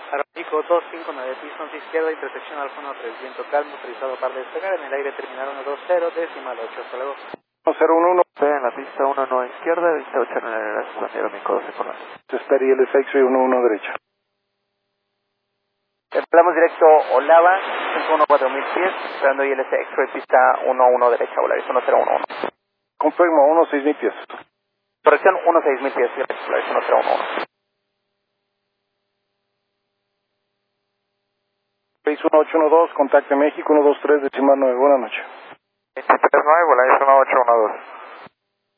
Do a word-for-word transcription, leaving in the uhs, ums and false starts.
Aeroméxico dos cinco nueve, pistón izquierda, intersección Alfa uno tres, viento calmo, autorizado para despegar, en el aire terminal uno dos cero, decimal ocho, hasta luego. uno cero uno uno. En la pista uno nueve izquierda, vista ocho en el aire, gracias, Aeroméxico doce por la. Steady L S X-ray uno uno derecha. Templamos directo Olava, cinco uno cuatro mil pies, esperando I L S X-ray, pista uno uno derecha, Volaris uno cero uno uno. Confirmo, uno seis mil pies. Corrección uno seis mil pies, Volaris uno cero uno uno. seis uno ocho uno dos, contacte México uno dos tres, decimal nueve, buenas noches. tres nueve, Volaris uno ocho uno dos.